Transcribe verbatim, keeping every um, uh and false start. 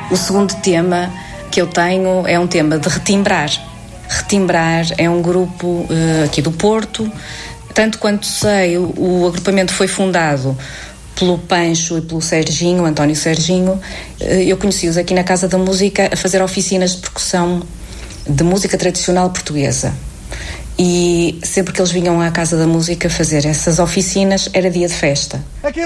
O segundo tema que eu tenho é um tema de Retimbrar. Retimbrar é um grupo uh, aqui do Porto. Tanto quanto sei, o, o agrupamento foi fundado pelo Pancho e pelo Serginho, António Serginho. Eu conheci-os aqui na Casa da Música a fazer oficinas de percussão de música tradicional portuguesa. E sempre que eles vinham à Casa da Música fazer essas oficinas, era dia de festa. Aqui